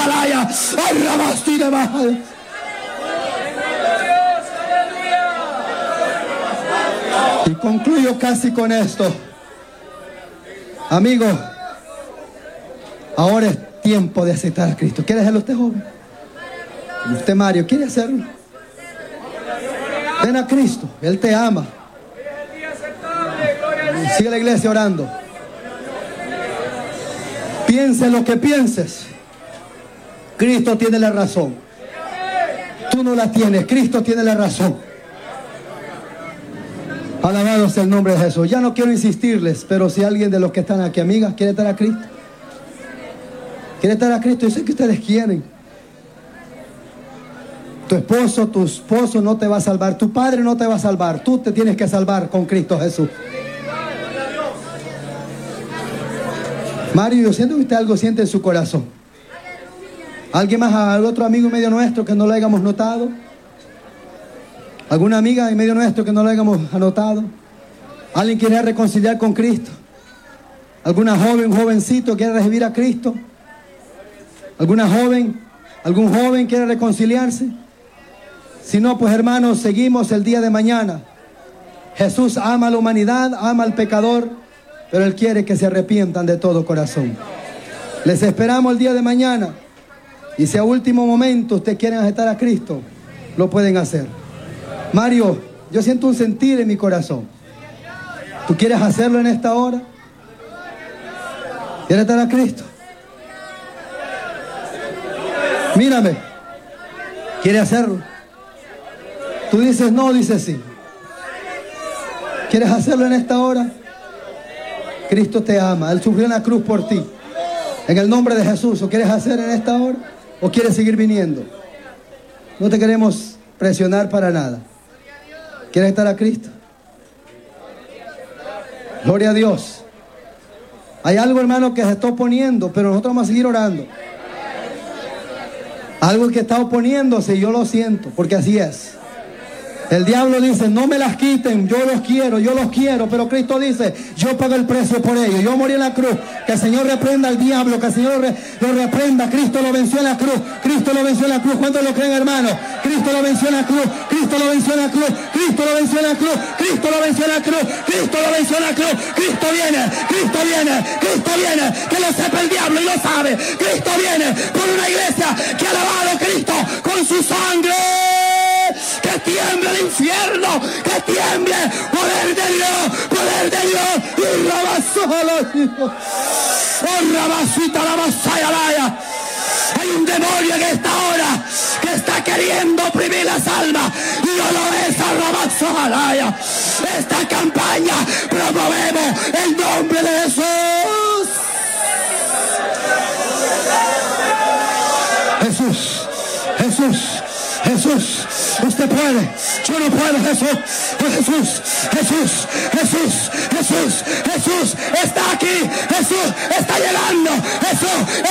Alaya. Ay, Rabasti de Baja. Y concluyo casi con esto. Amigo, ahora es tiempo de aceptar a Cristo. ¿Quiere hacerlo usted, joven? Usted, Mario, ¿quiere hacerlo? Ven a Cristo, Él te ama. Sigue la iglesia orando. Piense lo que pienses, Cristo tiene la razón. Tú no la tienes, Cristo tiene la razón. Alabado sea el nombre de Jesús. Ya no quiero insistirles, pero si alguien de los que están aquí, amigas, quiere estar a Cristo, quiere estar a Cristo, yo sé que ustedes quieren. Tu esposo no te va a salvar, tu padre no te va a salvar, tú te tienes que salvar con Cristo Jesús. Mario, yo siento que usted algo siente en su corazón. ¿Alguien más, algún otro amigo en medio nuestro que no lo hayamos notado? ¿Alguna amiga en medio nuestro que no lo hayamos anotado? ¿Alguien quiere reconciliar con Cristo? ¿Alguna joven, jovencito quiere recibir a Cristo? ¿Alguna joven, algún joven quiere reconciliarse? Si no, pues hermanos, seguimos el día de mañana. Jesús ama a la humanidad, ama al pecador, pero Él quiere que se arrepientan de todo corazón. Les esperamos el día de mañana. Y si a último momento ustedes quieren aceptar a Cristo, lo pueden hacer. Mario, yo siento un sentir en mi corazón. ¿Tú quieres hacerlo en esta hora? ¿Quieres aceptar a Cristo? Mírame. ¿Quieres hacerlo? Tú dices no, dices sí. ¿Quieres hacerlo en esta hora? Cristo te ama. Él sufrió en la cruz por ti. En el nombre de Jesús. ¿O quieres hacer en esta hora? ¿O quieres seguir viniendo? No te queremos presionar para nada. ¿Quieres estar a Cristo? Gloria a Dios. Hay algo, hermano, que se está oponiendo, pero nosotros vamos a seguir orando. Algo que está oponiéndose y yo lo siento, porque así es. El diablo dice, no me las quiten, yo los quiero, pero Cristo dice, yo pago el precio por ellos, yo morí en la cruz, que el Señor reprenda al diablo, que el Señor lo reprenda. Cristo lo venció en la cruz, Cristo lo venció en la cruz. ¿Cuántos lo creen, hermano? Cristo lo venció en la cruz, Cristo lo venció en la cruz, Cristo lo venció en la cruz, Cristo lo venció en la cruz, Cristo lo venció en la cruz. Cristo viene, Cristo viene, Cristo viene, que lo sepa el diablo y lo sabe. Cristo viene por una iglesia que ha lavado a Cristo con su sangre. Que tiemble el infierno, que tiemble poder de Dios, poder de Dios. Y rabasolo, oh rabasita la masaya. Hay un demonio en esta hora que está queriendo oprimir las almas y yo lo ves a rabasolo. Esta campaña promovemos el nombre de Jesús. Jesús, Jesús, Jesús. Usted puede, yo no puedo, Jesús, Jesús, Jesús, Jesús, Jesús, Jesús está aquí, Jesús está llegando, Jesús